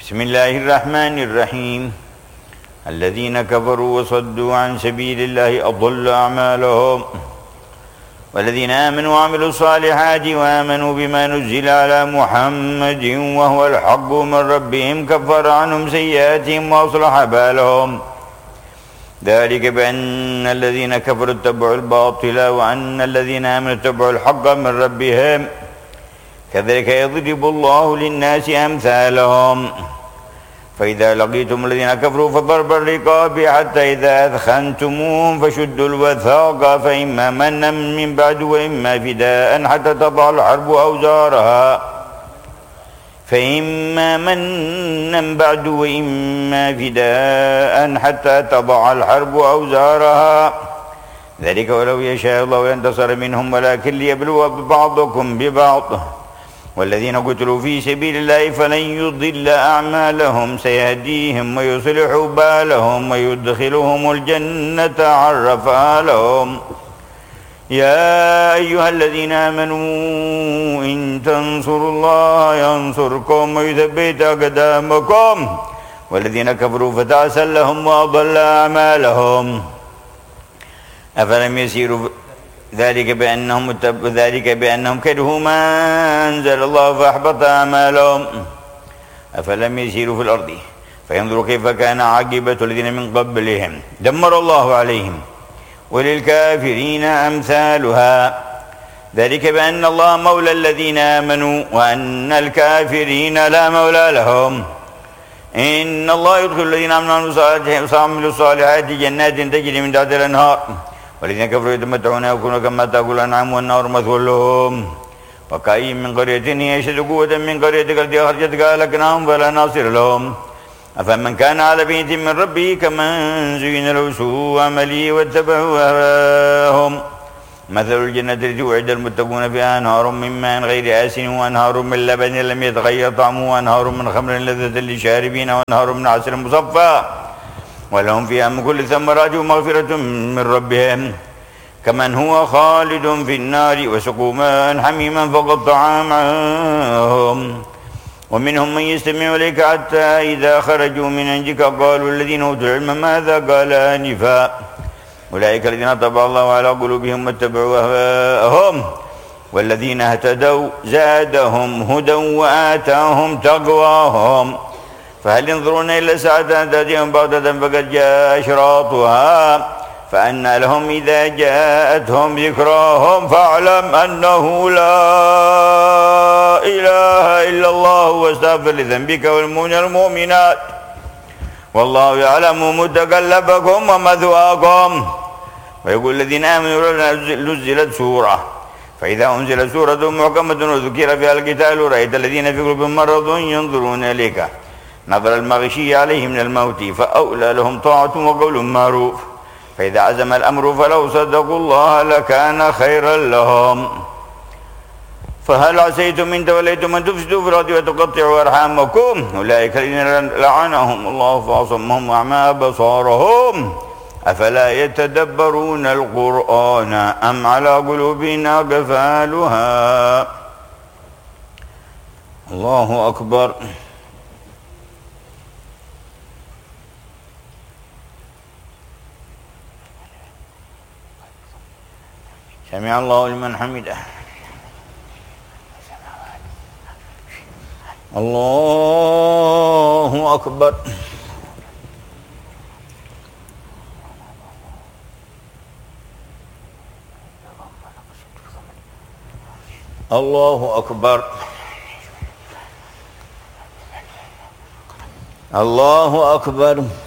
بسم الله الرحمن الرحيم الذين كفروا وصدوا عن سبيل الله أضل أعمالهم والذين آمنوا وعملوا الصالحات وآمنوا بما نزل على محمد وهو الحق من ربهم كفر عنهم سيئاتهم وأصلح بالهم ذلك بأن الذين كفروا اتبعوا الباطل وأن الذين آمنوا اتبعوا الحق من ربهم كذلك يضرب الله للناس أمثالهم فإذا لقيتم الذين كفروا فضرب الرقاب حتى إذا أثخنتموهم فشدوا الوثاق فإما منا من بعد وإما فداء حتى تضع الحرب أوزارها فإما منا بعد وإما فداء حتى تضع الحرب أوزارها ذلك ولو يشاء الله ينتصر منهم ولكن ليبلو بعضكم ببعض والذين قتلوا في سبيل الله فلن يضل أعمالهم سيهديهم ويصلح بالهم ويدخلهم الجنة عرفها لهم يا أيها الذين آمنوا إن تنصروا الله ينصركم ويثبت أقدامكم والذين كفروا فتعسا لهم وأضل أعمالهم أفلم يسيروا ذلك بأنهم كرهوا ما أنزل الله فأحبط أعمالهم أفلم يسيروا في الأرض فينظروا كيف كان عاقبة الذين من قبلهم دمر الله عليهم وللكافرين أمثالها ذلك بأن الله مولى الذين آمنوا وأن الكافرين لا مولى لهم إن الله يدخل الذين آمنوا وعملوا الصالحات جنات تجري من تحتها الأنهار والذين كفروا يتمتعون يأكلون كما تأكل الأنعام والنار مثوى لهم وكأي من قرية هي أشد قوة من قريتك التي أخرجتك أهلكناهم فلا ناصر لهم أفمن كان على بينة من ربه كمن زين له سوء عمله واتبعوا هواهم مثل الجنة التي وعد المتقون فيها أنهار من ماء غير آسن وأنهار من لبن لم يتغير طعمه وأنهار من خمر لذة للشاربين وأنهار من عسل مصفى ولهم فيها من كل ثمرات ومغفرة من ربهم كمن هو خالد في النار وسقوا ماء حميما فقطع معهم ومنهم من يستمع إليك حتى إذا خرجوا من عندك قالوا الذين أوتوا العلم ماذا قال آنفا أولئك الذين طبع الله على قلوبهم واتبعوا أهواءهم والذين اهتدوا زادهم هدى وآتاهم تقواهم فهل ينظرون إلا ساعة أن تأتيهم بغتة فقد جاء أشراطها فأنى لهم إذا جاءتهم ذكراهم فاعلم أنه لا إله إلا الله واستغفر لذنبك والمؤمنين والمؤمنات والله يعلم متقلبكم ومثواكم ويقول الذين آمنوا نزلت سورة فإذا أنزلت سورة محكمة وذكر فيها القتال رأيت الذين في قلوبهم مرض ينظرون إليك نظر المغشي عليه من الموت فأولى لهم طاعة وقول معروف فإذا عزم الأمر فلو صدقوا الله لكان خيرا لهم فهل عسيتم إن توليتم أن تفسدوا في الأرض وتقطعوا أرحامكم أولئك الذين لعنهم الله فأصمهم وأعمى أبصارهم أفلا يتدبرون القرآن أم على قلوب أقفالها الله أكبر سمع الله لمن حمده الله أكبر الله أكبر الله أكبر